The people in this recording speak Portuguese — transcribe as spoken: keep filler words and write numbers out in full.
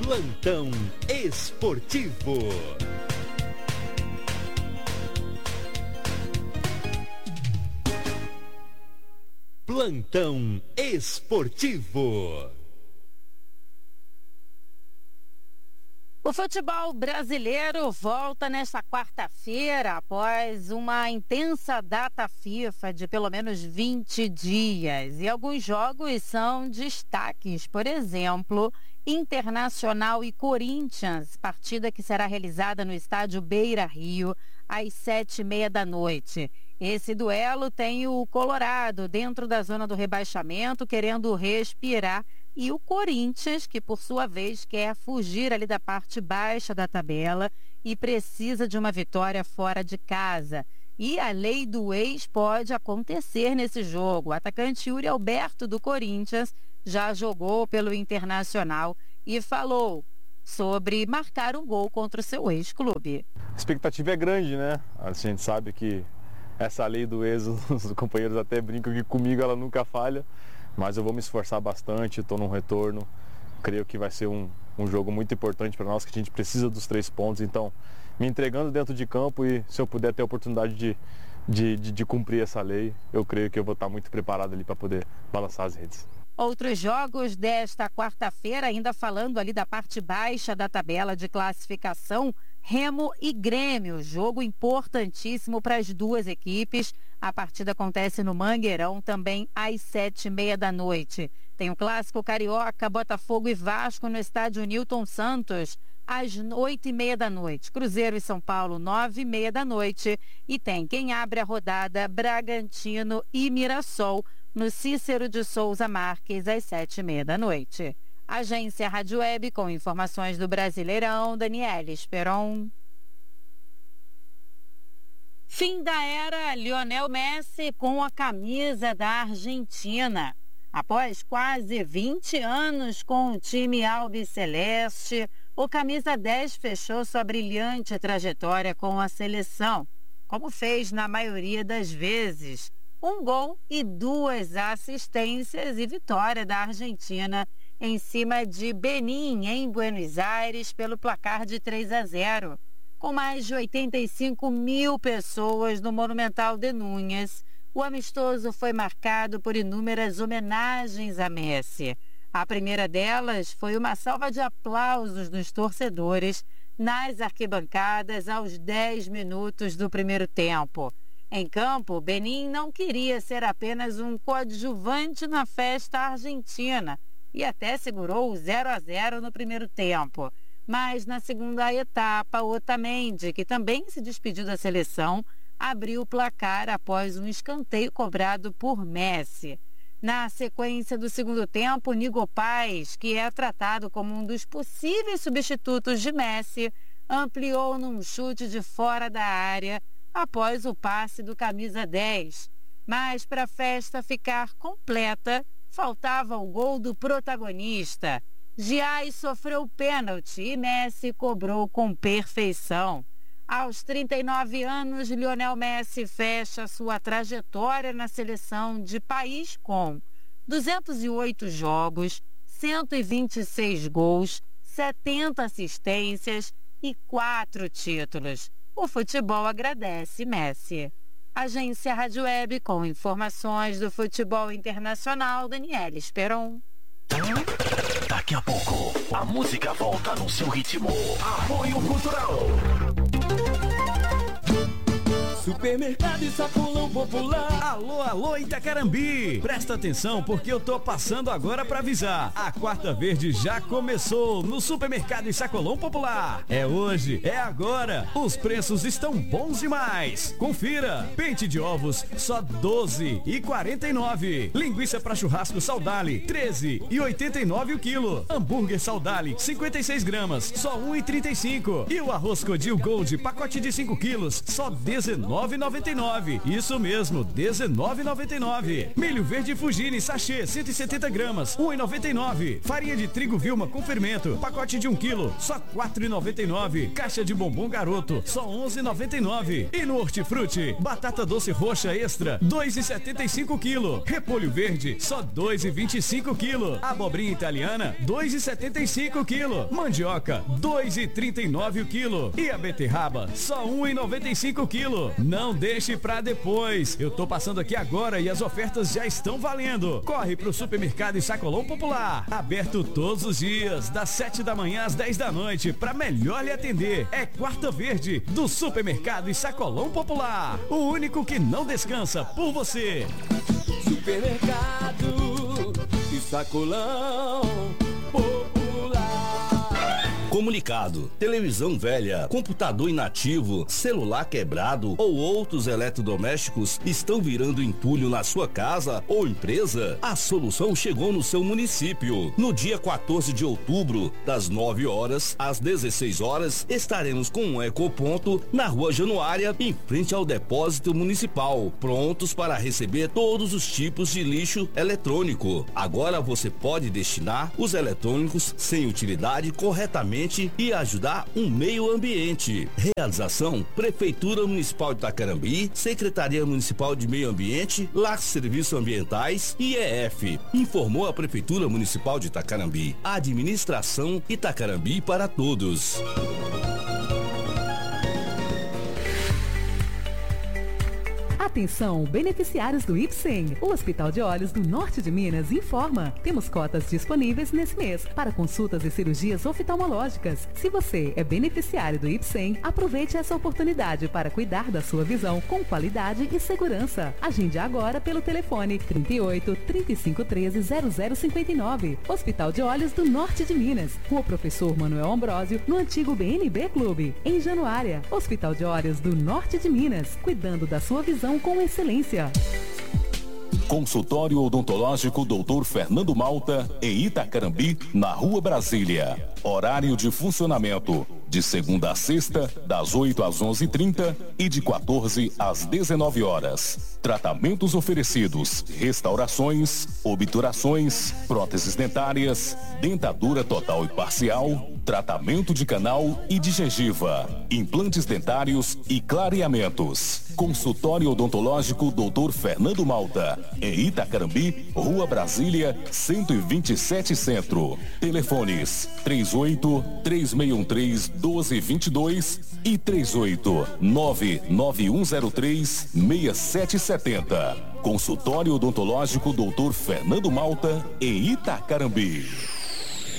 Plantão Esportivo. Plantão Esportivo. O futebol brasileiro volta nesta quarta-feira após uma intensa data FIFA de pelo menos vinte dias. E alguns jogos são destaques, por exemplo, Internacional e Corinthians, partida que será realizada no estádio Beira-Rio às sete e meia da noite. Esse duelo tem o Colorado dentro da zona do rebaixamento, querendo respirar, e o Corinthians, que por sua vez quer fugir ali da parte baixa da tabela e precisa de uma vitória fora de casa. E a lei do ex pode acontecer nesse jogo. O atacante Yuri Alberto do Corinthians já jogou pelo Internacional e falou sobre marcar um gol contra o seu ex-clube. A expectativa é grande, né? A gente sabe que essa lei do ex, os companheiros até brincam que comigo ela nunca falha. Mas eu vou me esforçar bastante, estou num retorno. Creio que vai ser um, um jogo muito importante para nós, que a gente precisa dos três pontos. Então, me entregando dentro de campo e se eu puder ter a oportunidade de, de, de, de cumprir essa lei, eu creio que eu vou estar muito preparado ali para poder balançar as redes. Outros jogos desta quarta-feira, ainda falando ali da parte baixa da tabela de classificação, Remo e Grêmio, jogo importantíssimo para as duas equipes. A partida acontece no Mangueirão, também às sete e meia da noite. Tem o clássico carioca, Botafogo e Vasco no estádio Newton Santos, às oito e meia da noite. Cruzeiro e São Paulo, nove e meia da noite. E tem quem abre a rodada, Bragantino e Mirassol, no Cícero de Souza Marques, às sete e meia da noite. Agência Rádio Web, com informações do Brasileirão, Daniela Esperon. Fim da era Lionel Messi com a camisa da Argentina. Após quase vinte anos com o time albiceleste, o camisa dez fechou sua brilhante trajetória com a seleção, como fez na maioria das vezes. Um gol e duas assistências e vitória da Argentina em cima de Benin, em Buenos Aires, pelo placar de três a zero. Com mais de oitenta e cinco mil pessoas no Monumental de Núñez, o amistoso foi marcado por inúmeras homenagens a Messi. A primeira delas foi uma salva de aplausos dos torcedores nas arquibancadas aos dez minutos do primeiro tempo. Em campo, Benin não queria ser apenas um coadjuvante na festa argentina e até segurou o zero a zero no primeiro tempo. Mas na segunda etapa, Otamendi, que também se despediu da seleção, abriu o placar após um escanteio cobrado por Messi. Na sequência do segundo tempo, Nigo Paz, que é tratado como um dos possíveis substitutos de Messi, ampliou num chute de fora da área após o passe do camisa dez. Mas para a festa ficar completa, faltava o gol do protagonista. Giai sofreu pênalti e Messi cobrou com perfeição. Aos trinta e nove anos, Lionel Messi fecha sua trajetória na seleção de país com duzentos e oito jogos, cento e vinte e seis gols, setenta assistências e quatro títulos. O futebol agradece Messi. Agência Rádio Web, com informações do futebol internacional, Daniela Esperon. Daqui a pouco, a música volta no seu ritmo. Apoio Cultural. Supermercado e Sacolão Popular. Alô, alô, Itacarambi. Presta atenção porque eu tô passando agora pra avisar. A Quarta Verde já começou no Supermercado e Sacolão Popular. É hoje, é agora. Os preços estão bons demais. Confira. Pente de ovos, só doze e quarenta e nove. Linguiça pra churrasco Saudale, treze e oitenta e nove o quilo. Hambúrguer Saudale, cinquenta e seis gramas, só um e trinta e cinco. E o arroz Codil Gold, pacote de cinco quilos, só dezenove dezenove e noventa e nove. Isso mesmo, dezenove e noventa e nove. Milho verde Fugini, sachê, cento e setenta gramas, um real e noventa e nove. Farinha de trigo Vilma com fermento, pacote de um quilo, só quatro reais e noventa e nove. Caixa de bombom Garoto, só onze reais e noventa e nove. E no Hortifruti, batata doce roxa extra, dois reais e setenta e cinco quilo. Repolho verde, só dois reais e vinte e cinco quilo. Abobrinha italiana, dois reais e setenta e cinco quilo. Mandioca, dois reais e trinta e nove o quilo. E a beterraba, só um real e noventa e cinco quilo. Não deixe pra depois. Eu tô passando aqui agora e as ofertas já estão valendo. Corre pro Supermercado e Sacolão Popular. Aberto todos os dias, das sete da manhã às dez da noite, pra melhor lhe atender. É Quarta Verde, do Supermercado e Sacolão Popular. O único que não descansa por você. Supermercado e Sacolão Popular. Comunicado: televisão velha, computador inativo, celular quebrado ou outros eletrodomésticos estão virando entulho na sua casa ou empresa? A solução chegou no seu município. No dia quatorze de outubro, das nove horas às dezesseis horas, estaremos com um ecoponto na Rua Januária, em frente ao depósito municipal, prontos para receber todos os tipos de lixo eletrônico. Agora você pode destinar os eletrônicos sem utilidade corretamente e ajudar o meio ambiente. Realização: Prefeitura Municipal de Itacarambi, Secretaria Municipal de Meio Ambiente, L A C Serviços Ambientais e E F. Informou a Prefeitura Municipal de Itacarambi. Administração Itacarambi para todos. Atenção, beneficiários do I P S E M. O Hospital de Olhos do Norte de Minas informa. Temos cotas disponíveis nesse mês para consultas e cirurgias oftalmológicas. Se você é beneficiário do I P S E M, aproveite essa oportunidade para cuidar da sua visão com qualidade e segurança. Agende agora pelo telefone trinta e oito, trinta e cinco, treze, zero zero cinquenta e nove. Hospital de Olhos do Norte de Minas. Rua Professor Manuel Ambrósio, no antigo B N B Clube, em Januária. Hospital de Olhos do Norte de Minas, cuidando da sua visão com excelência. Consultório Odontológico doutor Fernando Malta, em Itacarambi, na Rua Brasília. Horário de funcionamento: de segunda a sexta, das oito às onze e trinta e de quatorze às dezenove horas. Tratamentos oferecidos: restaurações, obturações, próteses dentárias, dentadura total e parcial, tratamento de canal e de gengiva, implantes dentários e clareamentos. Consultório Odontológico doutor Fernando Malta, em Itacarambi, Rua Brasília, cento e vinte e sete Centro. Telefones trinta e oito, três seis um três, doze vinte e dois e trinta e oito, nove nove um zero três, seis sete sete zero. Consultório Odontológico doutor Fernando Malta, em Itacarambi.